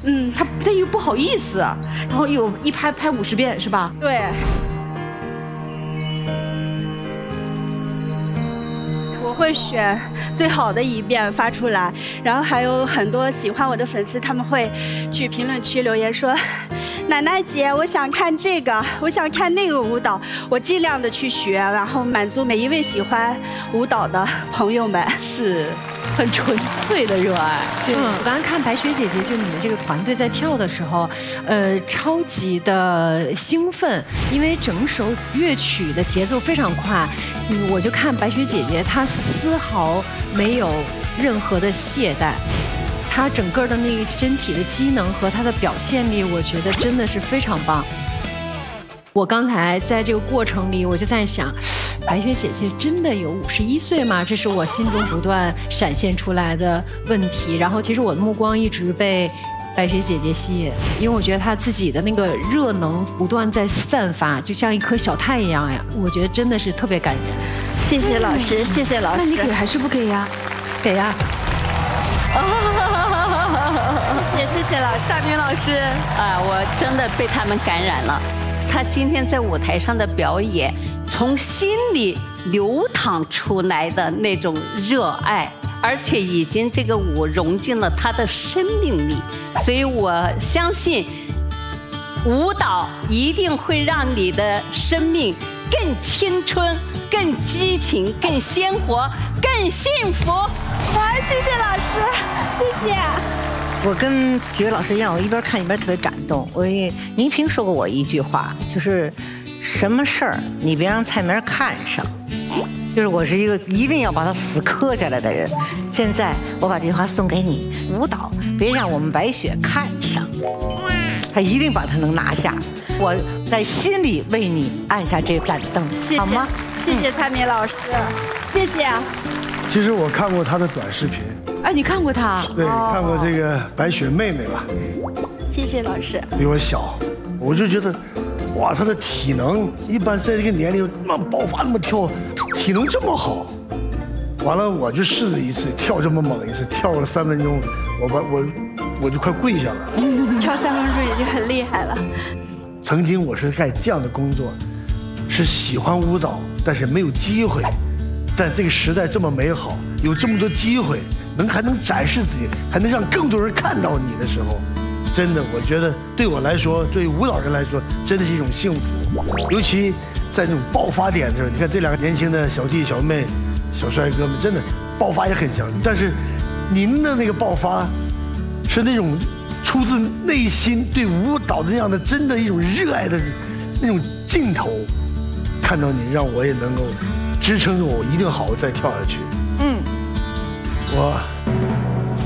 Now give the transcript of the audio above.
他又不好意思，然后有一拍50遍是吧？ 对。我会选最好的一遍发出来，然后还有很多喜欢我的粉丝，他们会去评论区留言说：“奶奶姐，我想看这个，我想看那个舞蹈。”我尽量的去学，然后满足每一位喜欢舞蹈的朋友们。 是。很纯粹的热爱。 对，我刚才看白雪姐姐，就你们这个团队在跳的时候，超级的兴奋，因为整首乐曲的节奏非常快。我就看白雪姐姐，她丝毫没有任何的懈怠，她整个的那个身体的机能和她的表现力，我觉得真的是非常棒。我刚才在这个过程里，我就在想，白雪姐姐真的有51岁吗？这是我心中不断闪现出来的问题。然后，其实我的目光一直被白雪姐姐吸引，因为我觉得她自己的那个热能不断在散发，就像一颗小太阳呀。我觉得真的是特别感人。 谢谢老师，谢谢老师。 那你给还是不给呀？ 给呀。 谢谢老师， 大明老师啊，我真的被他们感染了。他今天在舞台上的表演，从心里流淌出来的那种热爱，而且已经这个舞融进了他的生命力，所以我相信，舞蹈一定会让你的生命更青春、更激情、更鲜活、更幸福。 好，谢谢老师，谢谢。 我跟几位老师一样，我一边看一边特别感动。倪萍说过我一句话，就是什么事儿你别让蔡明看上，就是我是一个一定要把它死磕下来的人。现在我把这句话送给你，舞蹈别让我们白雪看上，他一定把它能拿下。我在心里为你按下这盏灯，好吗？ 谢谢蔡明老师，谢谢。 其实我看过他的短视频。 哎，你看过他？ 对，看过这个白雪妹妹吧？ 谢谢老师。 比我小，我就觉得，哇，她的体能一般在这个年龄那么爆发那么跳，体能这么好。完了，我就试了一次跳这么猛一次，跳了3分钟，我就快跪下了。 跳3分钟已经很厉害了。 曾经我是干这样的工作，是喜欢舞蹈，但是没有机会。但这个时代这么美好，有这么多机会。还能展示自己，还能让更多人看到你的时候，真的，我觉得对我来说，对舞蹈人来说，真的是一种幸福。尤其在那种爆发点的时候，你看这2个年轻的小弟小妹、小帅哥们，真的爆发也很强。但是您的那个爆发，是那种出自内心对舞蹈的那样的真的一种热爱的那种劲头。看到你，让我也能够支撑着我一定好好再跳下去。我